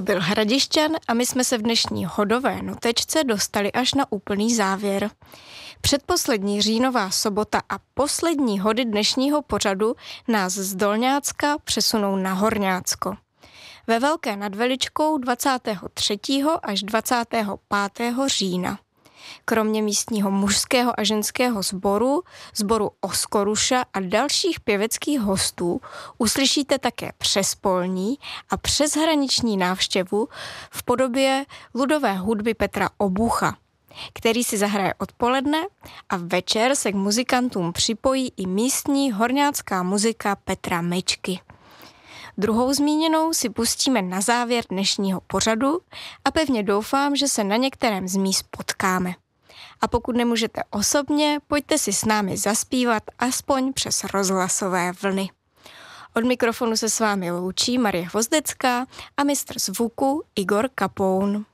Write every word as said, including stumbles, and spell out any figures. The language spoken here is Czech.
byl Hradišťan a my jsme se v dnešní hodové notečce dostali až na úplný závěr. Předposlední říjnová sobota a poslední hody dnešního pořadu nás z Dolňácka přesunou na Horňácko. Ve Velké nad Veličkou dvacátého třetího až dvacátého pátého října. Kromě místního mužského a ženského sboru, sboru Oskoruša a dalších pěveckých hostů uslyšíte také přespolní a přeshraniční návštěvu v podobě ludové hudby Petra Obucha, který si zahraje odpoledne a večer se k muzikantům připojí i místní horňácká muzika Petra Mečky. Druhou zmíněnou si pustíme na závěr dnešního pořadu a pevně doufám, že se na některém z míst potkáme. A pokud nemůžete osobně, pojďte si s námi zaspívat aspoň přes rozhlasové vlny. Od mikrofonu se s vámi loučí Marie Hvozdecká a mistr zvuku Igor Kapoun.